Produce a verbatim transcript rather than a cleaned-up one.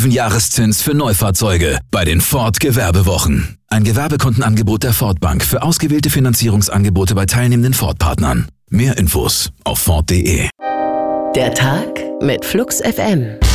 attraktiven Jahreszins für Neufahrzeuge bei den Ford Gewerbewochen. Ein Gewerbekundenangebot der Ford Bank für ausgewählte Finanzierungsangebote bei teilnehmenden Ford-Partnern. Mehr Infos auf Ford punkt de. Der Tag mit Flux F M.